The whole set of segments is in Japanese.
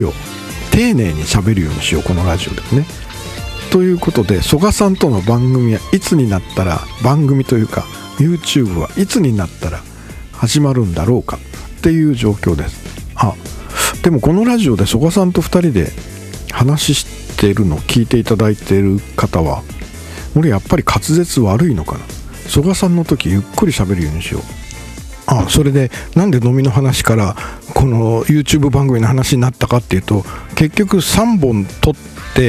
よ丁寧に喋るようにしよう、このラジオでもね。ということで、曽我さんとの番組はいつになったら、番組というか YouTube はいつになったら始まるんだろうかっていう状況です。でもこのラジオで曽我さんと2人で話しているのを聞いていただいている方は、俺やっぱり滑舌悪いのかな。曽我さんの時ゆっくり喋るようにしよう。それでなんで飲みの話からこの YouTube 番組の話になったかっていうと、結局3本撮って、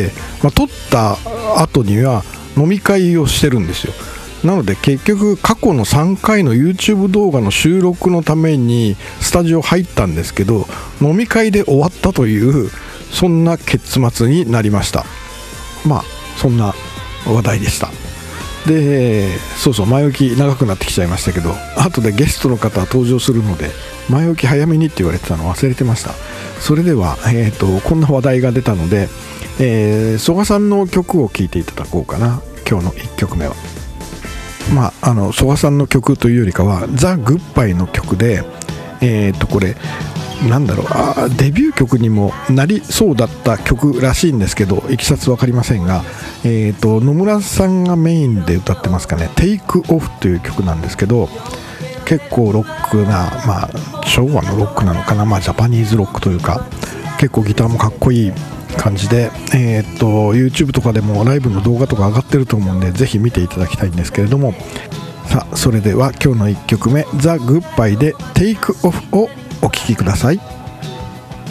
撮った後には飲み会をしてるんですよ。なので結局過去の3回の YouTube 動画の収録のためにスタジオ入ったんですけど、飲み会で終わったというそんな結末になりました。そんな話題でした。で、前置き長くなってきちゃいましたけど、後でゲストの方登場するので前置き早めにって言われてたの忘れてました。それでは、こんな話題が出たので、曽我さんの曲を聴いていただこうかな。今日の1曲目は曽我さんの曲というよりかはザ・グッバイの曲で、これデビュー曲にもなりそうだった曲らしいんですけど、いきさつ分かりませんが、野村さんがメインで歌ってますかね。テイクオフという曲なんですけど、結構ロックな、昭和のロックなのかな、ジャパニーズロックというか、結構ギターもかっこいい感じで、YouTube とかでもライブの動画とか上がってると思うんで、ぜひ見ていただきたいんですけれども、それでは今日の1曲目、ザ・グッバイでテイクオフをお聴きください。